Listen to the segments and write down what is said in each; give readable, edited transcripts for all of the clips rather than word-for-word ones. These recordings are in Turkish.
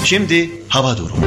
Şimdi hava durumu.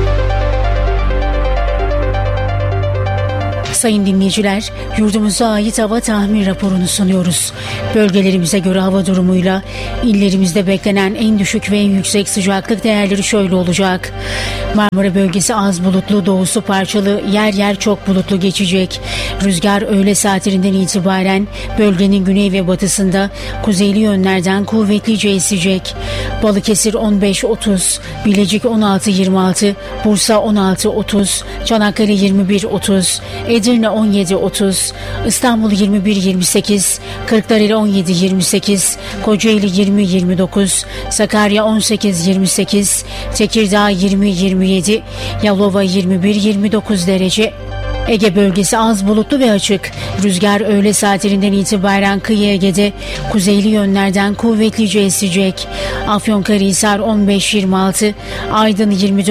Sayın dinleyiciler, yurdumuza ait hava tahmin raporunu sunuyoruz. Bölgelerimize göre hava durumuyla illerimizde beklenen en düşük ve en yüksek sıcaklık değerleri şöyle olacak. Marmara bölgesi az bulutlu, doğusu parçalı, yer yer çok bulutlu geçecek. Rüzgar öğle saatlerinden itibaren bölgenin güney ve batısında kuzeyli yönlerden kuvvetlice esecek. Balıkesir 15-30, Bilecik 16-26, Bursa 16-30, Çanakkale 21-30, Edirne 17-30, İstanbul 21-28, Kırklareli 17-28, Kocaeli 20-29, Sakarya 18-28, Tekirdağ 20-27, Yalova 21-29 derece. Ege bölgesi az bulutlu ve açık. Rüzgar öğle saatlerinden itibaren kıyı Ege'de kuzeyli yönlerden kuvvetlice esecek. Afyonkarahisar 15-26, Aydın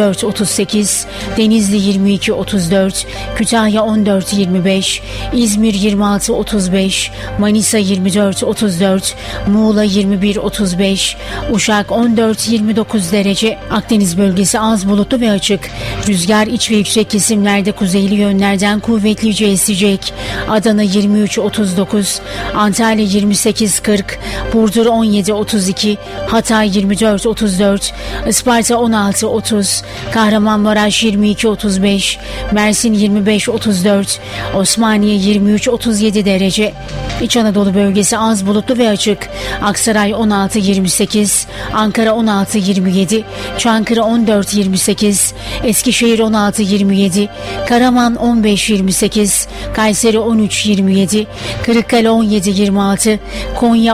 24-38, Denizli 22-34, Kütahya 14-25, İzmir 26-35, Manisa 24-34, Muğla 21-35, Uşak 14-29 derece. Akdeniz bölgesi az bulutlu ve açık. Rüzgar iç ve yüksek kesimlerde kuzeyli yönlerden kuvvetlice esecek. Adana 23-39, Antalya 28-40, Burdur 17-32, Hatay 24-34, Isparta 16-30, Kahramanmaraş 22-35, Mersin 25-34, Osmaniye 23-37 derece. İç Anadolu bölgesi az bulutlu ve açık. Aksaray 16-28, Ankara 16-27, Çankırı 14-28, Eskişehir 16-27, Karaman 15-28, Kayseri 13-27, Kırıkkale 17-26, Konya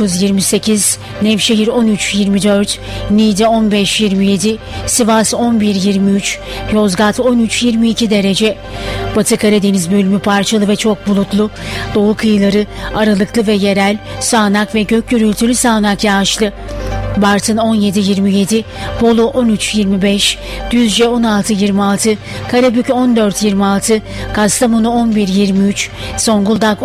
19-28, Nevşehir 13-24, Niğde 15-27, Sivas 11-23, Yozgat 13-22 derece. Batı Karadeniz bölümü parçalı ve çok bulutlu. Doğu kıyıları aralıklı ve yerel, sağanak ve gök gürültülü sağanak yağışlı. Bartın 17-27, Bolu 13-25, Düzce 16-26, Karabük 14-26, Kastamonu 11-23, Zonguldak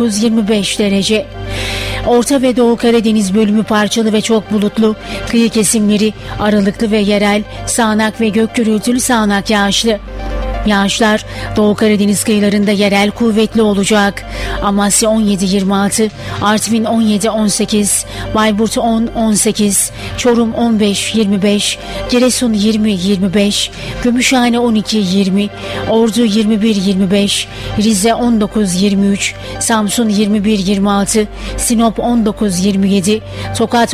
19-25 derece. Orta ve Doğu Karadeniz bölümü parçalı ve çok bulutlu. Kıyı kesimleri aralıklı ve yerel, sağanak ve gök gürültülü sağanak yağışlı. Yağışlar Doğu Karadeniz kıyılarında yerel kuvvetli olacak. Amasya 17-26, Artvin 17-18, Bayburt 10-18, Çorum 15-25, Giresun 20-25, Gümüşhane 12-20, Ordu 21-25, Rize 19-23, Samsun 21-26, Sinop 19-27, Tokat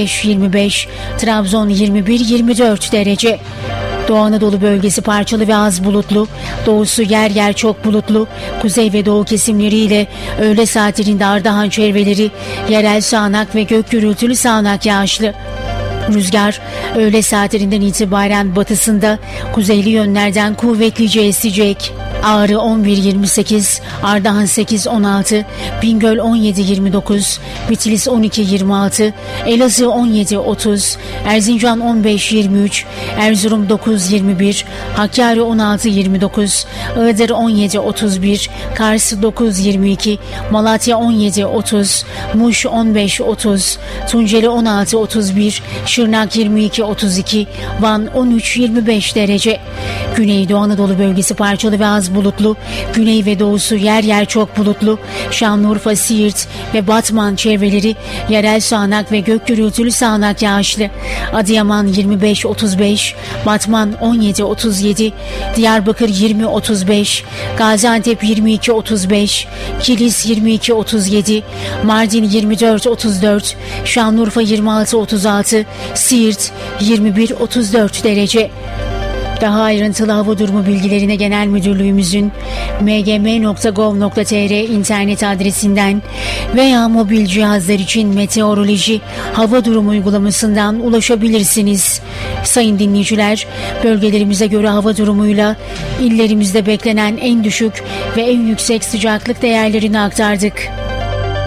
15-25, Trabzon 21-24 derece. Doğu Anadolu bölgesi parçalı ve az bulutlu. Doğusu yer yer çok bulutlu. Kuzey ve doğu kesimleriyle öğle saatlerinde Ardahan çevreleri yerel sağanak ve gök gürültülü sağanak yağışlı. Rüzgar öğle saatlerinden itibaren batısında kuzeyli yönlerden kuvvetlice esecek. Ağrı 11-28, Ardahan 8-16, Bingöl 17-29, Bitlis 12-26, Elazığ 17-30, Erzincan 15-23, Erzurum 9-21, Hakkari 16-29, Iğdır 17-31, Kars 9-22, Malatya 17-30, Muş 15-30, Tunceli 16-31, Şırnak 22-32, Van 13-25 derece. Güneydoğu Anadolu bölgesi parçalı ve az bulutlu. Güney ve doğusu yer yer çok bulutlu. Şanlıurfa, Siirt ve Batman çevreleri yerel sağanak ve gök gürültülü sağanak yağışlı. Adıyaman 25-35, Batman 17-37, Diyarbakır 20-35, Gaziantep 22-35, Kilis 22-37, Mardin 24-34, Şanlıurfa 26-36, Siirt 21-34 derece. Daha ayrıntılı hava durumu bilgilerine Genel Müdürlüğümüzün mgm.gov.tr internet adresinden veya mobil cihazlar için meteoroloji hava durumu uygulamasından ulaşabilirsiniz. Sayın dinleyiciler, bölgelerimize göre hava durumuyla illerimizde beklenen en düşük ve en yüksek sıcaklık değerlerini aktardık.